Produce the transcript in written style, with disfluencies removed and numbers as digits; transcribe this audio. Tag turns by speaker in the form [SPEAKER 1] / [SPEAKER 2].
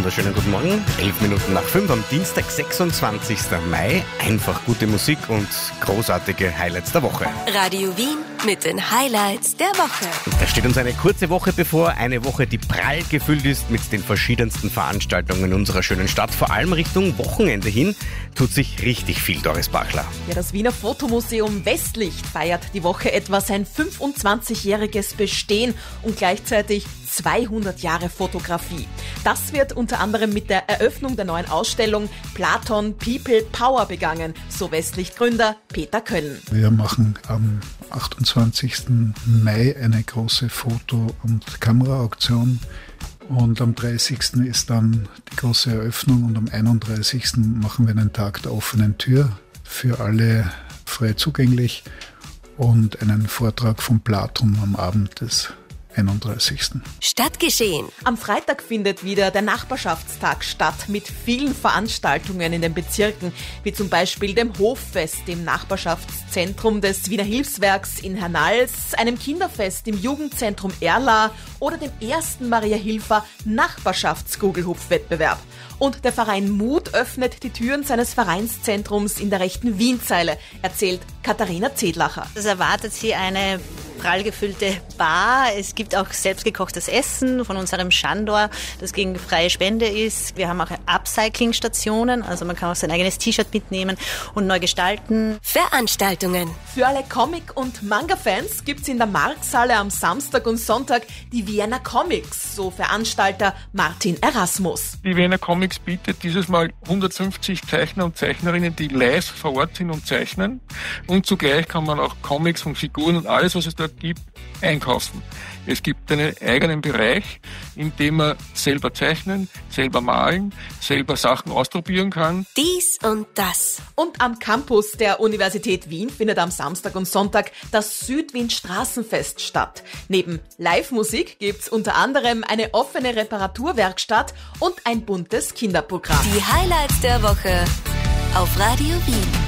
[SPEAKER 1] wunderschönen guten Morgen. 11 Minuten nach 5 am Dienstag, 26. Mai. Einfach gute Musik und großartige Highlights der Woche.
[SPEAKER 2] Radio Wien mit den Highlights der Woche.
[SPEAKER 1] Da steht uns eine kurze Woche bevor. Eine Woche, die prall gefüllt ist mit den verschiedensten Veranstaltungen in unserer schönen Stadt. Vor allem Richtung Wochenende hin tut sich richtig viel, Doris Bachler.
[SPEAKER 3] Ja, das Wiener Fotomuseum Westlicht feiert die Woche etwa sein 25-jähriges Bestehen und gleichzeitig 200 Jahre Fotografie. Das wird unter anderem mit der Eröffnung der neuen Ausstellung Platon People Power begangen, so Westlicht-Gründer Peter Kölln.
[SPEAKER 4] Wir machen am 28. Mai eine große Foto- und Kameraauktion und am 30. ist dann die große Eröffnung und am 31. machen wir einen Tag der offenen Tür für alle frei zugänglich und einen Vortrag von Platon am Abend des 31.
[SPEAKER 2] Stadtgeschehen.
[SPEAKER 3] Am Freitag findet wieder der Nachbarschaftstag statt mit vielen Veranstaltungen in den Bezirken, wie zum Beispiel dem Hoffest im Nachbarschaftszentrum des Wiener Hilfswerks in Hernals, einem Kinderfest im Jugendzentrum Erla oder dem ersten Maria Hilfer Nachbarschaftskugelhupfwettbewerb. Und der Verein Mut öffnet die Türen seines Vereinszentrums in der rechten Wienzeile, erzählt Katharina Zedlacher.
[SPEAKER 5] Es erwartet Sie eine prall gefüllte Bar. Es gibt auch selbstgekochtes Essen von unserem Schandor, das gegen freie Spende ist. Wir haben auch Upcycling-Stationen, also man kann auch sein eigenes T-Shirt mitnehmen und neu gestalten.
[SPEAKER 2] Veranstaltungen.
[SPEAKER 3] Für alle Comic- und Manga-Fans gibt's in der Markthalle am Samstag und Sonntag die Vienna Comics, so Veranstalter Martin Erasmus.
[SPEAKER 6] Die Vienna Comics bietet dieses Mal 150 Zeichner und Zeichnerinnen, die live vor Ort sind und zeichnen. Und zugleich kann man auch Comics und Figuren und alles, was es dort gibt, einkaufen. Es gibt einen eigenen Bereich, in dem man selber zeichnen, selber malen, selber Sachen ausprobieren kann.
[SPEAKER 2] Dies und das.
[SPEAKER 3] Und am Campus der Universität Wien findet am Samstag und Sonntag das Südwien Straßenfest statt. Neben Live-Musik gibt's unter anderem eine offene Reparaturwerkstatt und ein buntes Kinderprogramm.
[SPEAKER 2] Die Highlights der Woche auf Radio Wien.